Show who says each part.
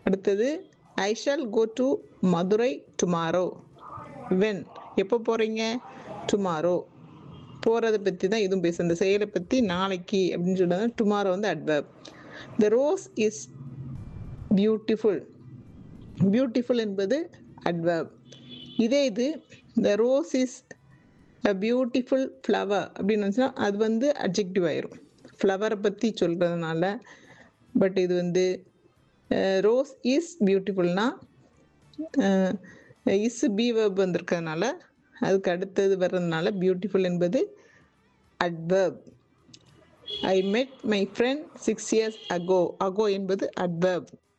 Speaker 1: அடுத்தது I shall go to Madurai tomorrow. When எப்போ போகிறீங்க? டுமாரோ. போகிறத பற்றி தான் இதுவும் பேசு. இந்த செயலை பற்றி நாளைக்கு அப்படின்னு சொல்லுறது. டுமாரோ வந்து adverb. The rose is beautiful. Beautiful என்பது அட்வர்ப். இதே இது த rose is a beautiful flower அப்படின்னு வந்துச்சுன்னா அது வந்து அட்ஜெக்டிவ் ஆயிரும், ஃப்ளவரை பற்றி சொல்கிறதுனால. பட் இது வந்து rose is பியூட்டிஃபுல்னா is B verb வந்திருக்கிறதுனால அதுக்கு அடுத்தது வர்றதுனால பியூட்டிஃபுல் என்பது adverb. I met my friend 6 years ago. Ago என்பது அட்வர்ப்.